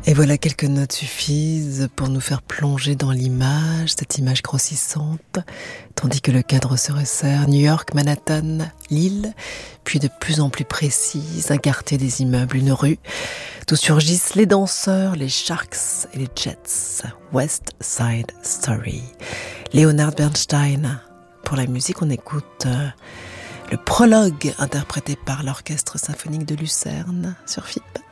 Et voilà, quelques notes suffisent pour nous faire plonger dans l'image, cette image grossissante, tandis que le cadre se resserre. New York, Manhattan, l'île, puis de plus en plus précise, un quartier, des immeubles, une rue, d'où surgissent les danseurs, les Sharks et les Jets. West Side Story. Leonard Bernstein. Pour la musique, on écoute le prologue interprété par l'Orchestre symphonique de Lucerne sur FIP.